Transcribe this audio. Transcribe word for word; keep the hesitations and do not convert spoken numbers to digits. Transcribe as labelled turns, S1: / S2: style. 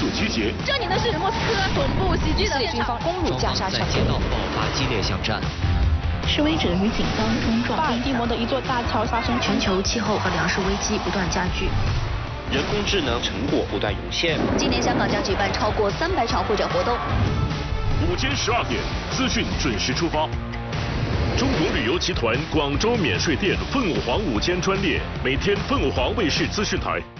S1: 主集结。
S2: 这里呢是莫斯科恐怖袭击的军方攻入加沙墙
S3: 街道爆发激烈巷战。
S4: 示威者与警方冲撞。
S2: 巴尔的摩的一座大桥发生。
S4: 全球气候和粮食危机不断加剧。
S5: 人工智能成果不断涌现。
S6: 今年香港将举办超过三百场会展活动。
S1: 午间十二点，资讯准时出发。中国旅游集团广州免税店凤凰午间专列，每天凤凰卫视资讯台。